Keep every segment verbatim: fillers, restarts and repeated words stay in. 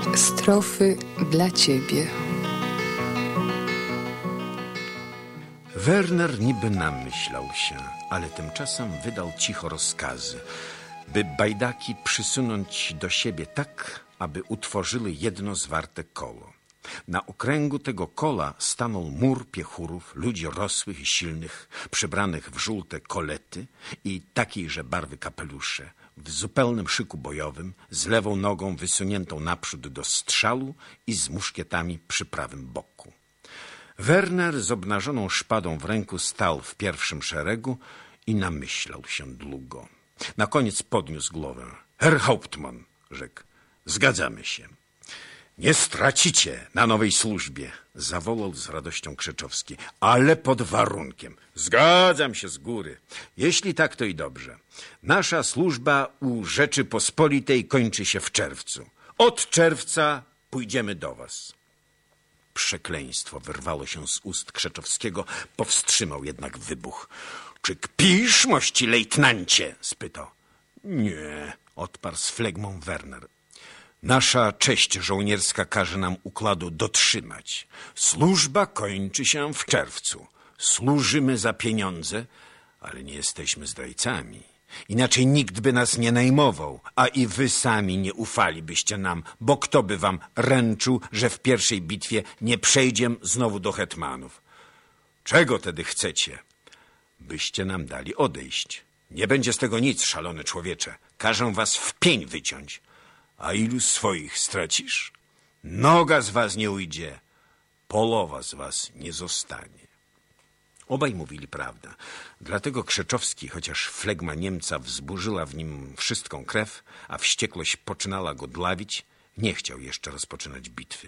Strofy dla ciebie. Werner niby namyślał się, ale tymczasem wydał cicho rozkazy, by bajdaki przysunąć do siebie tak, aby utworzyły jedno zwarte koło. Na okręgu tego kola stanął mur piechurów, ludzi rosłych i silnych, przybranych w żółte kolety i takiejże barwy kapelusze, w zupełnym szyku bojowym, z lewą nogą wysuniętą naprzód do strzału i z muszkietami przy prawym boku. Werner z obnażoną szpadą w ręku stał w pierwszym szeregu i namyślał się długo. Na koniec podniósł głowę. Herr Hauptmann, rzekł, zgadzamy się. Nie stracicie na nowej służbie, zawołał z radością Krzeczowski, ale pod warunkiem. Zgadzam się z góry. Jeśli tak, to i dobrze. Nasza służba u Rzeczypospolitej kończy się w czerwcu. Od czerwca pójdziemy do was. Przekleństwo wyrwało się z ust Krzeczowskiego, powstrzymał jednak wybuch. Czy kpisz, mości lejtnancie? Spytał. Nie, odparł z flegmą Werner. Nasza cześć żołnierska każe nam układu dotrzymać. Służba kończy się w czerwcu. Służymy za pieniądze, ale nie jesteśmy zdrajcami. Inaczej nikt by nas nie najmował, a i wy sami nie ufalibyście nam, bo kto by wam ręczył, że w pierwszej bitwie nie przejdziem znowu do hetmanów? Czego tedy chcecie? Byście nam dali odejść. Nie będzie z tego nic, szalony człowiecze. Każę was w pień wyciąć. A ilu swoich stracisz? Noga z was nie ujdzie, połowa z was nie zostanie. Obaj mówili prawdę. Dlatego Krzeczowski, chociaż flegma Niemca wzburzyła w nim wszystką krew, a wściekłość poczynała go dławić, nie chciał jeszcze rozpoczynać bitwy.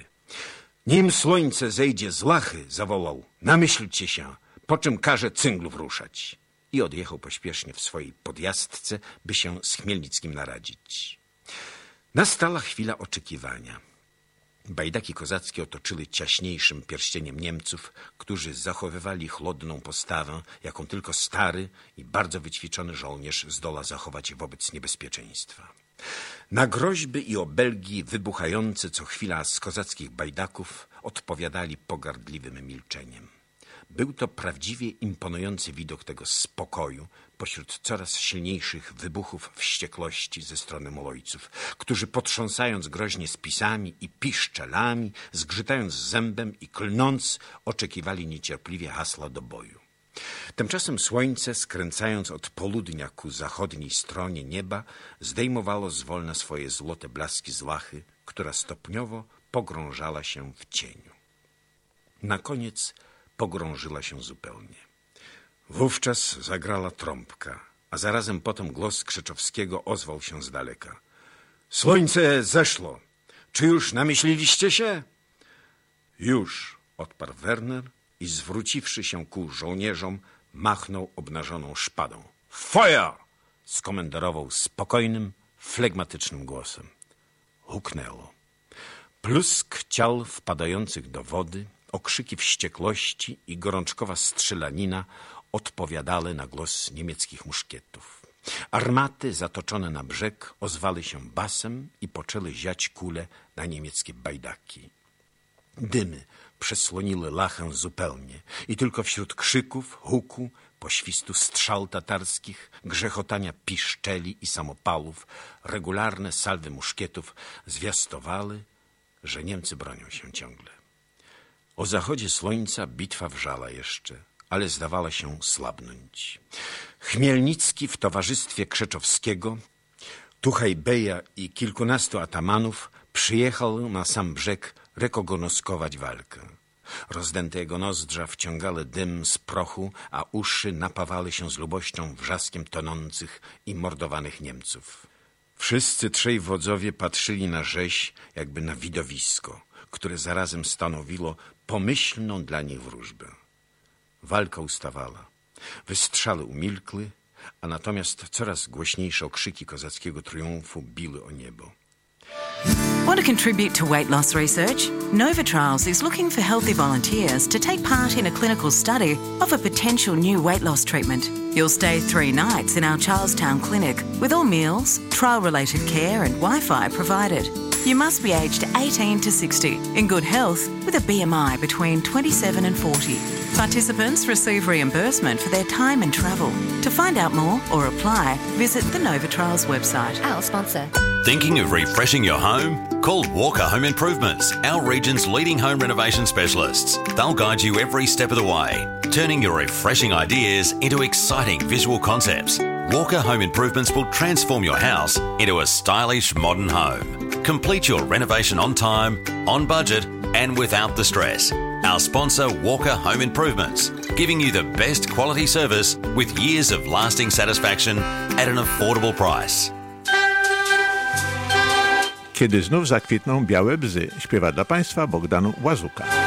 Nim słońce zejdzie z lachy, zawołał, namyślcie się, po czym każe cynglów ruszać. I odjechał pośpiesznie w swojej podjazdce, by się z Chmielnickim naradzić. Nastała chwila oczekiwania. Bajdaki kozackie otoczyły ciaśniejszym pierścieniem Niemców, którzy zachowywali chłodną postawę, jaką tylko stary i bardzo wyćwiczony żołnierz zdoła zachować wobec niebezpieczeństwa. Na groźby i obelgi wybuchające co chwila z kozackich bajdaków odpowiadali pogardliwym milczeniem. Był to prawdziwie imponujący widok tego spokoju pośród coraz silniejszych wybuchów wściekłości ze strony Molojców, którzy potrząsając groźnie spisami i piszczelami, zgrzytając zębem i klnąc, oczekiwali niecierpliwie hasła do boju. Tymczasem słońce, skręcając od południa ku zachodniej stronie nieba, zdejmowało zwolna swoje złote blaski z lachy, która stopniowo pogrążała się w cieniu. Na koniec pogrążyła się zupełnie. Wówczas zagrała trąbka, a zarazem potem głos Krzeczowskiego ozwał się z daleka. Słońce zeszło. Czy już namyśliliście się? Już, odparł Werner i zwróciwszy się ku żołnierzom, machnął obnażoną szpadą. Feuer! Skomenderował spokojnym, flegmatycznym głosem. Huknęło. Plusk ciał wpadających do wody, okrzyki wściekłości i gorączkowa strzelanina odpowiadały na głos niemieckich muszkietów. Armaty zatoczone na brzeg ozwały się basem i poczęły ziać kule na niemieckie bajdaki. Dymy przesłoniły lachę zupełnie i tylko wśród krzyków, huku, poświstu strzał tatarskich, grzechotania piszczeli i samopalów, regularne salwy muszkietów zwiastowały, że Niemcy bronią się ciągle. O zachodzie słońca bitwa wrzała jeszcze, ale zdawała się słabnąć. Chmielnicki w towarzystwie Krzeczowskiego, Tuchaj-Beja i kilkunastu atamanów przyjechał na sam brzeg rekognoskować walkę. Rozdęte jego nozdrza wciągały dym z prochu, a uszy napawały się z lubością wrzaskiem tonących i mordowanych Niemców. Wszyscy trzej wodzowie patrzyli na rzeź jakby na widowisko, które zarazem stanowiło pomyślną dla nich wróżbę. Walka ustawała. Wystrzały umilkły, a natomiast coraz głośniejsze okrzyki kozackiego triumfu biły o niebo. Want to contribute to weight loss research? Nova Trials is looking for healthy volunteers to take part in a clinical study of a potential new weight loss treatment. You'll stay three nights in our Charlestown clinic with all meals, trial-related care and Wi-Fi provided. You must be aged eighteen to sixty, in good health, with a B M I between twenty-seven and forty. Participants receive reimbursement for their time and travel. To find out more or apply, visit the Nova Trials website. Our sponsor. Thinking of refreshing your home? Call Walker Home Improvements, our region's leading home renovation specialists. They'll guide you every step of the way, turning your refreshing ideas into exciting visual concepts. Walker Home Improvements will transform your house into a stylish modern home. Complete your renovation on time, on budget, and without the stress. Our sponsor, Walker Home Improvements, giving you the best quality service with years of lasting satisfaction at an affordable price. Kiedy znów zakwitną białe bzy, śpiewa dla Państwa Bogdan Łazuka.